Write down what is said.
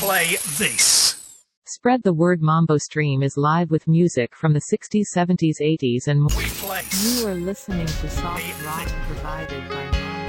play this. Spread the word. Mambo Stream is live with music from the 60s, 70s, 80s and more. We place. You are listening to soft rock provided by